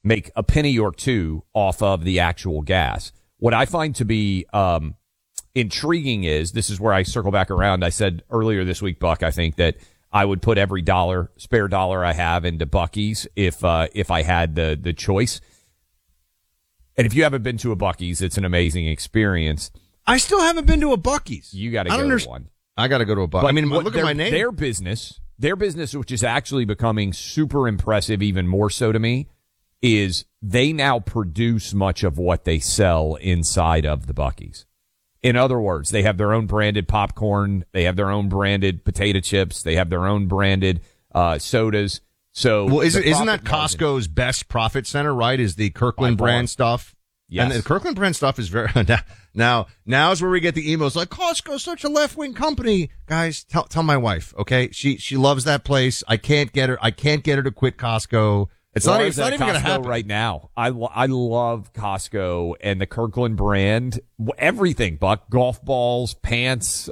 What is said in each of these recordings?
make a penny or two off of the actual gas. What I find to be intriguing is, this is where I circle back around. I said earlier this week, Buck, I think that I would put every spare dollar I have into Buc-ee's if I had the choice. And if you haven't been to a Buc-ee's, it's an amazing experience. I still haven't been to a Buc-ee's. You got to go to one. I got to go to a Buc-ee's. I mean, look at my name. Their business, which is actually becoming super impressive, even more so to me, is they now produce much of what they sell inside of the Buc-ee's. In other words, they have their own branded popcorn. They have their own branded potato chips. They have their own branded sodas. So, well, isn't that Costco's best profit center, right? Is the Kirkland brand stuff? Yes. And the Kirkland brand stuff is very, now is where we get the emails like, Costco's such a left-wing company. Guys, tell my wife, okay? She loves that place. I can't get her to quit Costco. It's not even going to happen right now. I love Costco and the Kirkland brand. Everything, Buck, golf balls, pants,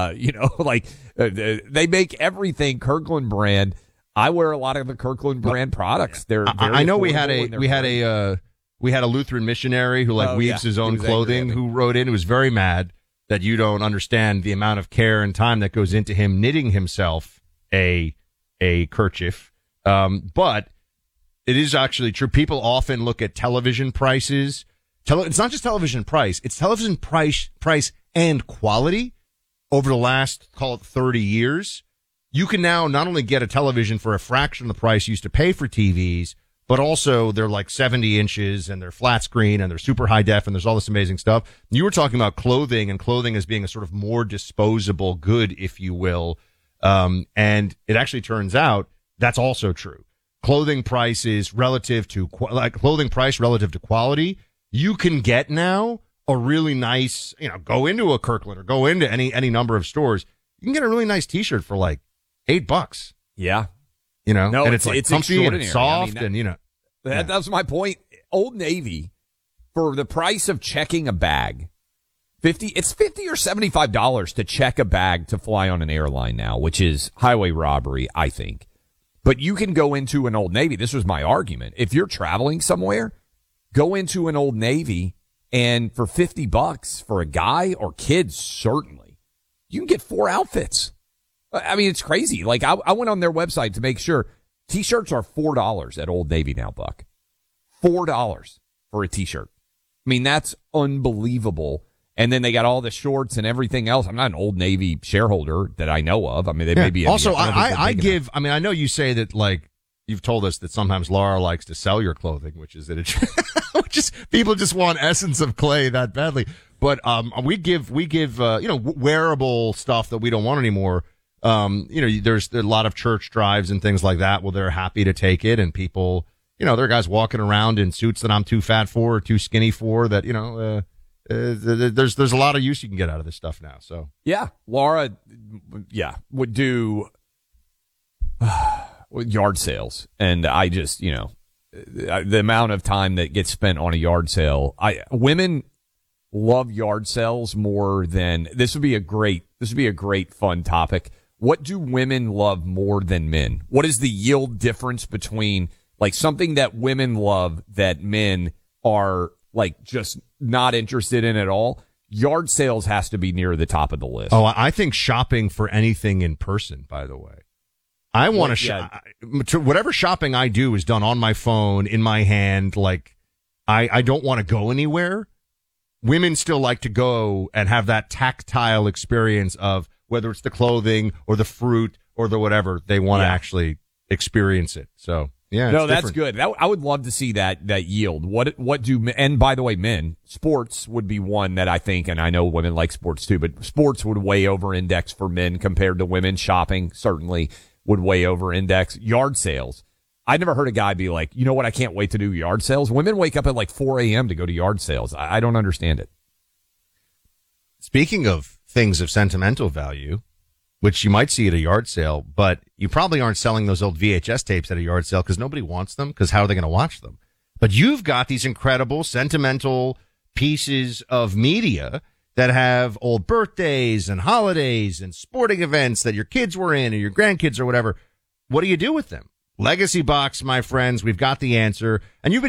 they make everything Kirkland brand. I wear a lot of the Kirkland brand products. They're I know we had a Lutheran missionary who weaves his own clothing who wrote in, who was very mad that you don't understand the amount of care and time that goes into him knitting himself a kerchief. But it is actually true. People often look at television prices. It's not just television price. It's television price and quality over the last, call it 30 years. You can now not only get a television for a fraction of the price you used to pay for TVs, but also they're like 70 inches and they're flat screen and they're super high def and there's all this amazing stuff. You were talking about clothing and clothing as being a sort of more disposable good, if you will. And it actually turns out that's also true. Clothing prices relative to quality, you can get now a really nice, go into a Kirkland or go into any number of stores. You can get a really nice t-shirt for like $8. Yeah. No, and it's comfy and it's soft that's my point. Old Navy, for the price of checking a bag, it's $50 or $75 to check a bag to fly on an airline now, which is highway robbery, I think. But you can go into an Old Navy. This was my argument. If you're traveling somewhere, go into an Old Navy, and for $50 for a guy or kids, certainly, you can get 4 outfits. I mean, it's crazy. Like, I went on their website to make sure. T-shirts are $4 at Old Navy now, Buck. $4 for a T-shirt. I mean, that's unbelievable. And then they got all the shorts and everything else. I'm not an Old Navy shareholder that I know of. I mean, they may be. Also, I know you say that, like, you've told us that sometimes Laura likes to sell your clothing, which is people just want Essence of Clay that badly. But, we give, wearable stuff that we don't want anymore. There's a lot of church drives and things like that. Well, they're happy to take it, and people, there are guys walking around in suits that I'm too fat for or too skinny for that, there's a lot of use you can get out of this stuff now. So yeah, Laura, would do yard sales, and I just, the amount of time that gets spent on a yard sale, women love yard sales more than this would be a great fun topic. What do women love more than men? What is the yield difference between like something that women love that men are like just not interested in at all? Yard sales has to be near the top of the list. Oh, I think shopping for anything in person, by the way. I want to shop. Whatever shopping I do is done on my phone, in my hand. Like, I don't want to go anywhere. Women still like to go and have that tactile experience of whether it's the clothing or the fruit or the whatever, they want to actually experience it. So, yeah. No, that's good. I would love to see that yield. And by the way, men, sports would be one that I think, and I know women like sports too, but sports would way over index for men compared to women. Shopping certainly would way over index. Yard sales. I never heard a guy be like, you know what, I can't wait to do yard sales. Women wake up at like 4 a.m. to go to yard sales. I don't understand it. Speaking of things of sentimental value, which you might see at a yard sale, but you probably aren't selling those old VHS tapes at a yard sale because nobody wants them, because how are they going to watch them? But you've got these incredible sentimental pieces of media that have old birthdays and holidays and sporting events that your kids were in or your grandkids or whatever. What do you do with them? Legacy Box, my friends, we've got the answer. And you've been